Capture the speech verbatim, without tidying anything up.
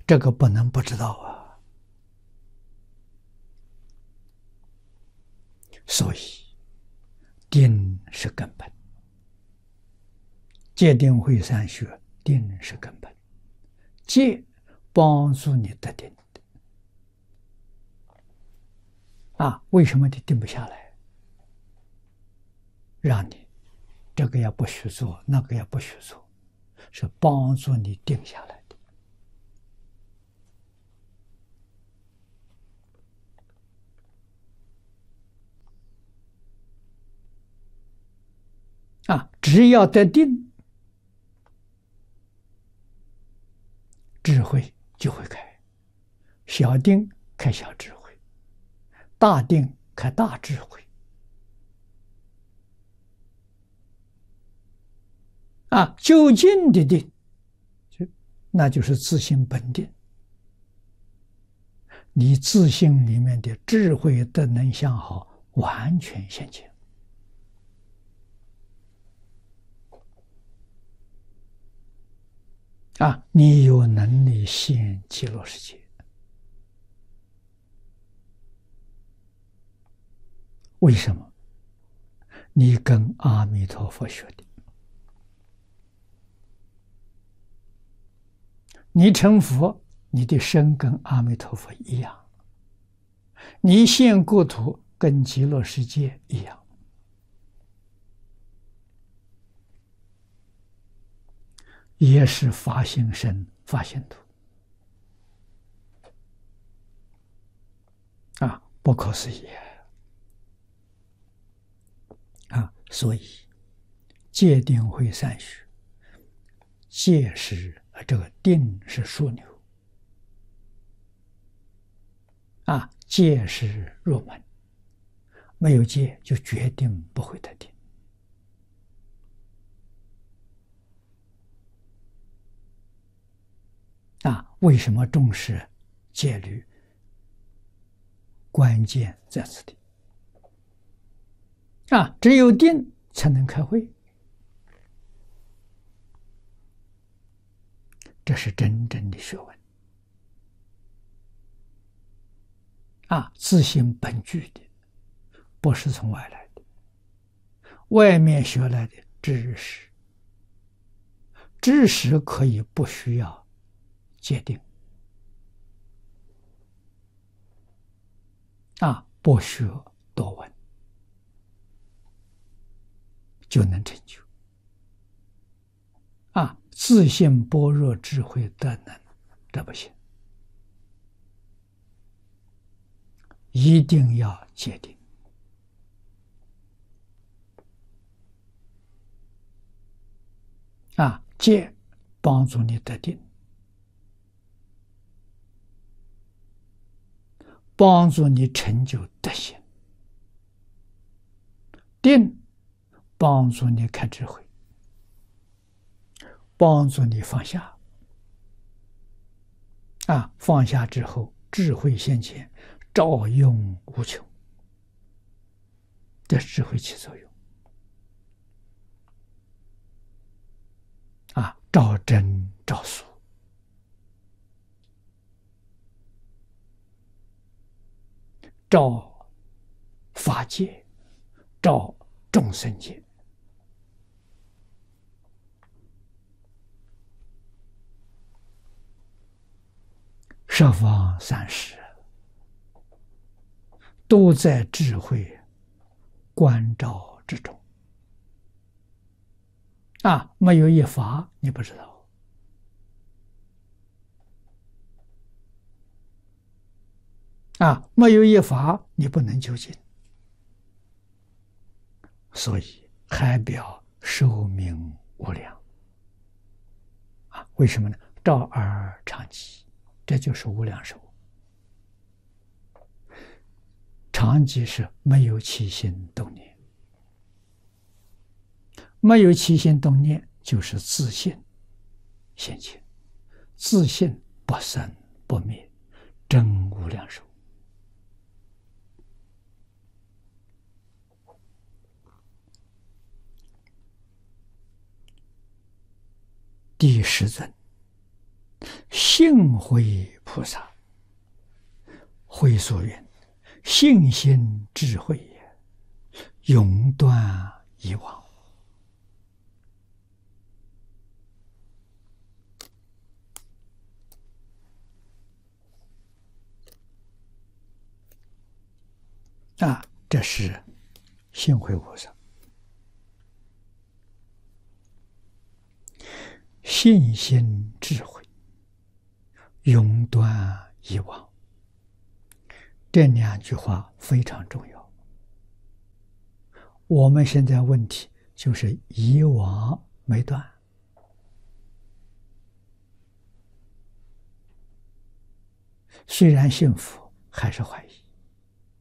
这个不能不知道啊。所以定是根本，戒定慧三学，定是根本，戒帮助你得定的啊。为什么你定不下来？让你这个也不许做，那个也不许做，是帮助你定下来的啊。只要得定，智慧就会开，小定开小智慧，大定开大智慧啊。究竟的定，那就是自性本定，你自性里面的智慧德能相好完全现前啊，你有能力现极乐世界。为什么？你跟阿弥陀佛学的，你成佛，你的身跟阿弥陀佛一样，你现国土跟极乐世界一样，也是发心身发心土啊，不可思议啊！所以戒定慧三学，戒是这个定是枢纽啊，戒是入门，没有戒就决定不会得定啊。为什么重视戒律？关键在此地啊，只有定才能开会，这是真正的学问啊，自性本具的，不是从外来的，外面学来的知识，知识可以不需要界定啊，不学多闻就能成就啊，自性般若智慧德能，这不行，一定要界定啊，戒帮助你得定，帮助你成就德行，定帮助你开智慧，帮助你放下啊，放下之后智慧现前，照用无穷，这智慧起作用啊，照真照俗，照法界，照众生界十方三世都在智慧观照之中啊，没有一法你不知道啊，没有一法你不能究竟，所以海表寿命无量啊，为什么呢？照而常寂，这就是无量寿。常寂是没有起心动念，没有起心动念就是自性现前，自性不生不灭，真无量寿。第十尊信慧菩萨，会所云：信心智慧也，永断以往。啊，这是信慧菩萨。信心智慧，永断以往。这两句话非常重要。我们现在问题就是以往没断，虽然信佛，还是怀疑。